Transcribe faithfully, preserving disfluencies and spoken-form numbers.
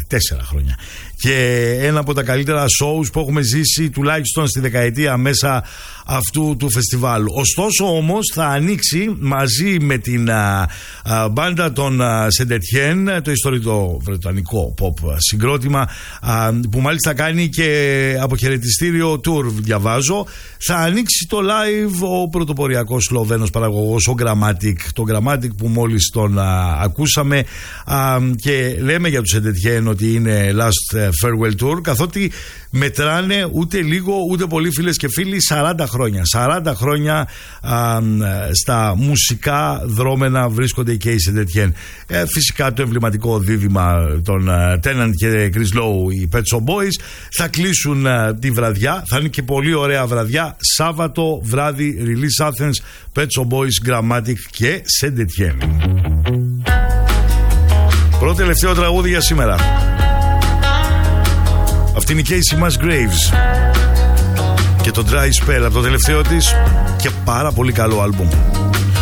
τέσσερα χρόνια. Και ένα από τα καλύτερα shows που έχουμε ζήσει τουλάχιστον στη δεκαετία μέσα αυτού του φεστιβάλ. Ωστόσο όμως θα ανοίξει μαζί με την α, α, μπάντα των Σεντετιέν, το ιστορικό βρετανικό pop συγκρότημα, α, που μάλιστα κάνει και αποχαιρετιστήριο tour, διαβάζω. Θα ανοίξει το live ο πρωτοποριακός Σλοβαίνος παραγωγός, ο Grammatic, το Grammatic που μόλις τον α, ακούσαμε, α, και λέμε για τους Σεντετιέν ότι είναι last farewell tour, καθότι μετράνε ούτε λίγο ούτε πολύ, φίλες και φίλοι, σαράντα χρόνια. σαράντα χρόνια α, στα μουσικά δρόμενα βρίσκονται και οι Σεντετιέν. Ε, φυσικά το εμβληματικό δίδυμα των Tennant και Chris Lowe, οι Pet Shop Boys, θα κλείσουν α, τη βραδιά. Θα είναι και πολύ ωραία βραδιά. Σάββατο βράδυ, Release Athens, Pet Shop Boys, Grammatic και Σεντετιέν. Πρώτο τελευταίο τραγούδι για σήμερα. Αυτή είναι η Casey Musgraves και το Dry Spell από το τελευταίο της και πάρα πολύ καλό άλμπουμ.